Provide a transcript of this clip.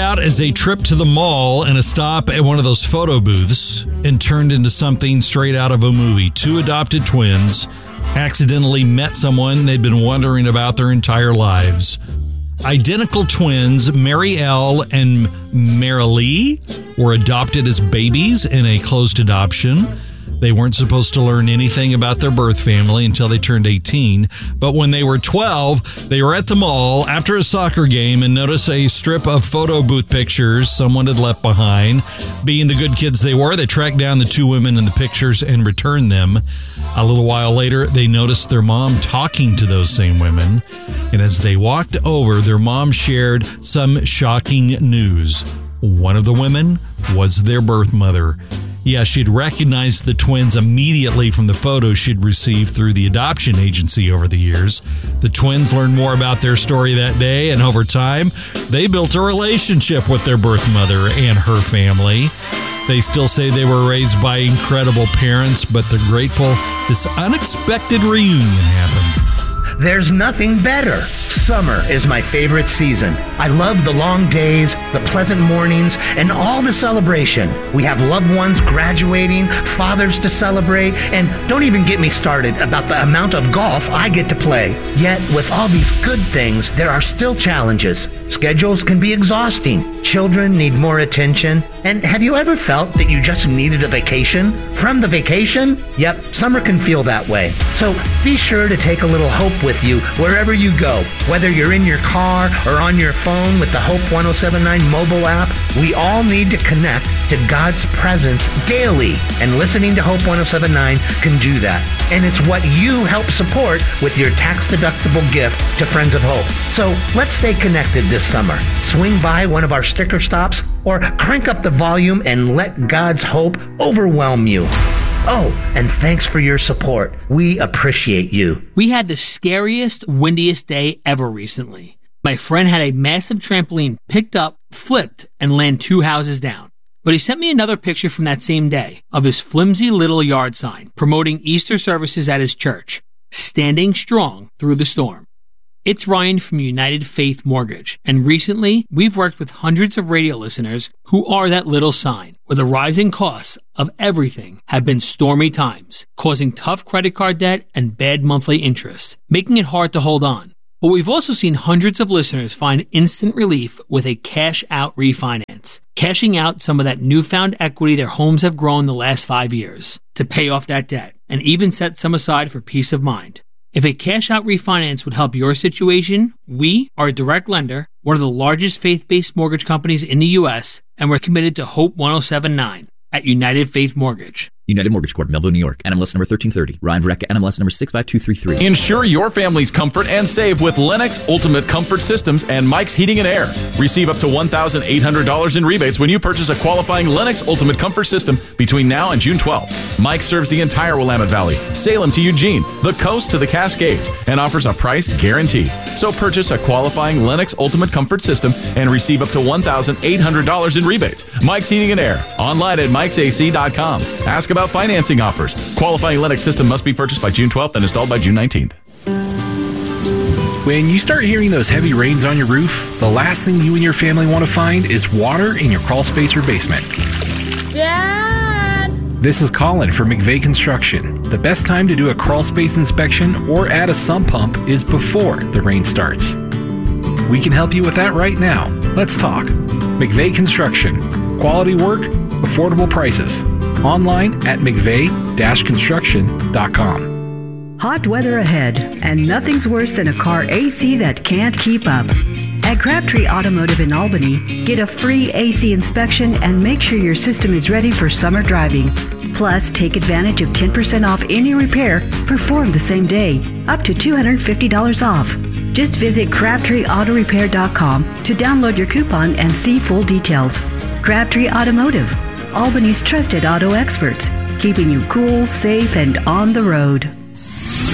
out as a trip to the mall and a stop at one of those photo booths and turned into something straight out of a movie. Two adopted twins accidentally met someone they'd been wondering about their entire lives. Identical twins, Mary L. and Marilee, were adopted as babies in a closed adoption. They weren't supposed to learn anything about their birth family until they turned 18. But when they were 12, they were at the mall after a soccer game and noticed a strip of photo booth pictures someone had left behind. Being the good kids they were, they tracked down the two women in the pictures and returned them. A little while later, they noticed their mom talking to those same women. And as they walked over, their mom shared some shocking news. One of the women was their birth mother. Yeah, she'd recognized the twins immediately from the photos she'd received through the adoption agency over the years. The twins learned more about their story that day, and over time, they built a relationship with their birth mother and her family. They still say they were raised by incredible parents, but they're grateful this unexpected reunion happened. There's nothing better. Summer is my favorite season. I love the long days, the pleasant mornings, and all the celebration. We have loved ones graduating, fathers to celebrate, and don't even get me started about the amount of golf I get to play. Yet, with all these good things, there are still challenges. Schedules can be exhausting. Children need more attention. And have you ever felt that you just needed a vacation from the vacation? Yep, summer can feel that way. So be sure to take a little hope with you wherever you go. Whether you're in your car or on your phone with the Hope 1079 mobile app, we all need to connect to God's presence daily. And listening to Hope 1079 can do that. And it's what you help support with your tax-deductible gift to Friends of Hope. So let's stay connected this summer. Swing by one of our sticker stops or crank up the volume and let God's hope overwhelm you. Oh, and thanks for your support. We appreciate you. We had the scariest, windiest day ever recently. My friend had a massive trampoline picked up, flipped, and land 2 houses down. But he sent me another picture from that same day of his flimsy little yard sign promoting Easter services at his church, standing strong through the storm. It's Ryan from United Faith Mortgage, and recently we've worked with hundreds of radio listeners who are that little sign, where the rising costs of everything have been stormy times, causing tough credit card debt and bad monthly interest, making it hard to hold on. But we've also seen hundreds of listeners find instant relief with a cash-out refinance, cashing out some of that newfound equity their homes have grown the last 5 years to pay off that debt, and even set some aside for peace of mind. If a cash-out refinance would help your situation, we are a direct lender, one of the largest faith-based mortgage companies in the U.S., and we're committed to Hope 1079 at United Faith Mortgage. United Mortgage Corp, Melville, New York. NMLS number 1330. Ryan Verrecka, NMLS number 65233. Ensure your family's comfort and save with Lennox Ultimate Comfort Systems and Mike's Heating and Air. Receive up to $1,800 in rebates when you purchase a qualifying Lennox Ultimate Comfort System between now and June 12th. Mike serves the entire Willamette Valley, Salem to Eugene, the coast to the Cascades, and offers a price guarantee. So purchase a qualifying Lennox Ultimate Comfort System and receive up to $1,800 in rebates. Mike's Heating and Air. Online at Mike'sAC.com. Ask about financing offers. Qualifying Lennox system must be purchased by June 12th and installed by June 19th. When you start hearing those heavy rains on your roof, the last thing you and your family want to find is water in your crawl space or basement. Dad! This is Colin from McVeigh Construction. The best time to do a crawl space inspection or add a sump pump is before the rain starts. We can help you with that right now. Let's talk. McVeigh Construction. Quality work, affordable prices. Online at mcveigh-construction.com. Hot weather ahead, and nothing's worse than a car AC that can't keep up. At Crabtree Automotive in Albany, get a free AC inspection and make sure your system is ready for summer driving. Plus, take advantage of 10% off any repair performed the same day, up to $250 off. Just visit CrabtreeAutoRepair.com to download your coupon and see full details. Crabtree Automotive, Albany's trusted auto experts, keeping you cool, safe, and on the road.